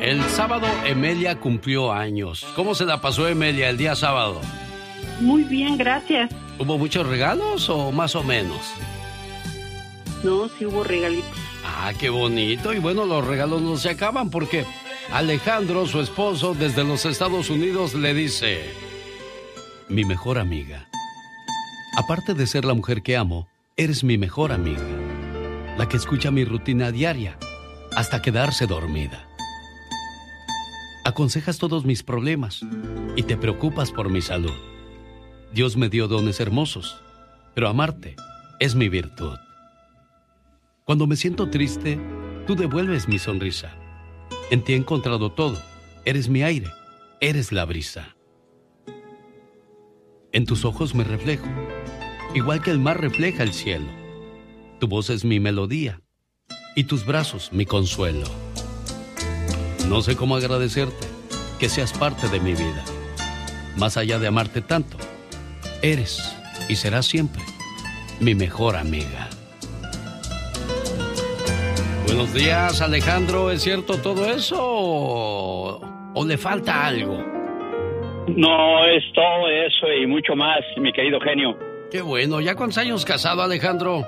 El sábado Emelia cumplió años. ¿Cómo se la pasó Emelia el día sábado? Muy bien, gracias. ¿Hubo muchos regalos o más o menos? No, sí hubo regalitos. Ah, qué bonito. Y bueno, los regalos no se acaban porque Alejandro, su esposo, desde los Estados Unidos le dice: mi mejor amiga. Aparte de ser la mujer que amo, eres mi mejor amiga. La que escucha mi rutina diaria hasta quedarse dormida. Aconsejas todos mis problemas y te preocupas por mi salud. Dios me dio dones hermosos, pero amarte es mi virtud. Cuando me siento triste, tú devuelves mi sonrisa. En ti he encontrado todo. Eres mi aire, eres la brisa. En tus ojos me reflejo, igual que el mar refleja el cielo. Tu voz es mi melodía y tus brazos mi consuelo. No sé cómo agradecerte que seas parte de mi vida. Más allá de amarte tanto, eres y serás siempre mi mejor amiga. Buenos días, Alejandro. ¿Es cierto todo eso o le falta algo? No, es todo eso y mucho más, mi querido genio. Qué bueno. ¿Ya cuántos años casado, Alejandro?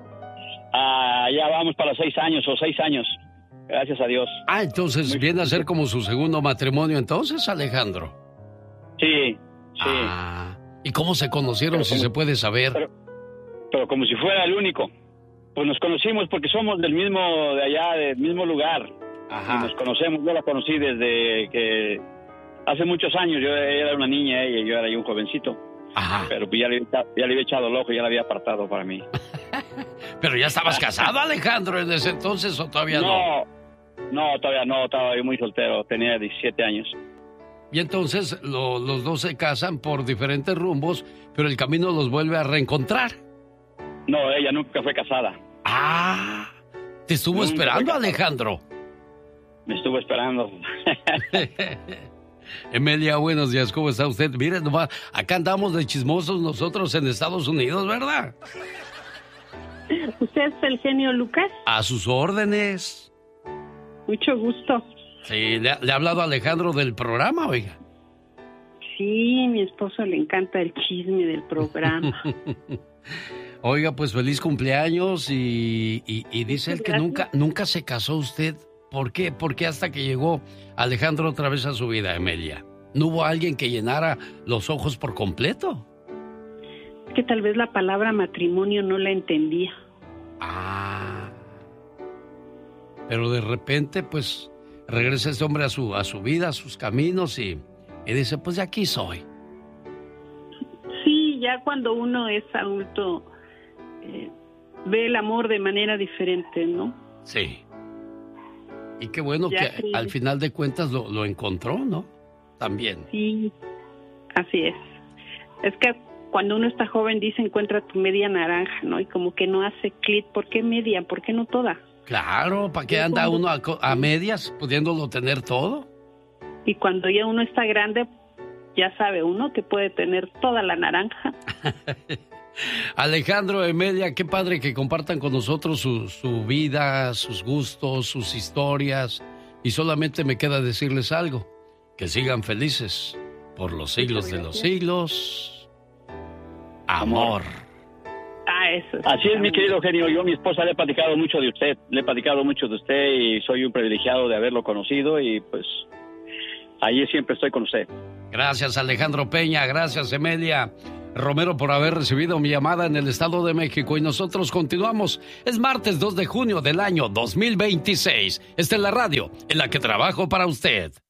Ya vamos para 6 años o 6 años. Gracias a Dios. Ah, entonces viene a ser como su segundo matrimonio entonces, Alejandro. Sí, sí. Ah, ¿y cómo se conocieron, si se puede saber? Pero como si fuera el único. Pues nos conocimos porque somos del mismo lugar. Ajá. Y nos conocemos, yo la conocí desde que hace muchos años. Yo era una niña ella y yo era un jovencito. Ajá. Pero pues ya le había echado el ojo, ya la había apartado para mí. ¿Pero ya estabas casado, Alejandro, en ese entonces o todavía no? No, todavía no, estaba yo muy soltero, tenía 17 años. Y entonces los dos se casan por diferentes rumbos, pero el camino los vuelve a reencontrar. No, ella nunca fue casada. Ah, ¿te estuvo esperando, Alejandro? Me estuvo esperando. Emelia, buenos días, ¿cómo está usted? Miren nomás, acá andamos de chismosos nosotros en Estados Unidos, ¿verdad? ¿Usted es el genio Lucas? A sus órdenes. Mucho gusto. Sí, ¿le ha hablado Alejandro del programa, oiga? Sí, mi esposo le encanta el chisme del programa. Oiga, pues feliz cumpleaños y dice él que nunca se casó usted. ¿Por qué? ¿Por qué hasta que llegó Alejandro otra vez a su vida, Emelia? ¿No hubo alguien que llenara los ojos por completo? Que tal vez la palabra matrimonio no la entendía. Ah. Pero de repente, pues, regresa este hombre a su vida, a sus caminos y dice, pues de aquí soy. Sí, ya cuando uno es adulto, ve el amor de manera diferente, ¿no? Sí. Y qué bueno ya que al final de cuentas lo encontró, ¿no? También. Sí, así es. Es que cuando uno está joven dice encuentra tu media naranja, ¿no? Y como que no hace clic. ¿Por qué media? ¿Por qué no toda? Claro, ¿para qué anda uno a medias pudiéndolo tener todo? Y cuando ya uno está grande, ya sabe uno que puede tener toda la naranja. Alejandro, Emelia, qué padre que compartan con nosotros su vida, sus gustos, sus historias. Y solamente me queda decirles algo, que sigan felices por los siglos de los siglos. Amor. Eso. Así es, mi querido genio. Yo a mi esposa le he platicado mucho de usted. Le he platicado mucho de usted y soy un privilegiado de haberlo conocido y pues ahí siempre estoy con usted. Gracias, Alejandro Peña. Gracias, Emelia Romero, por haber recibido mi llamada en el Estado de México. Y nosotros continuamos. Es martes 2 de junio del año 2026. Esta es la radio en la que trabajo para usted.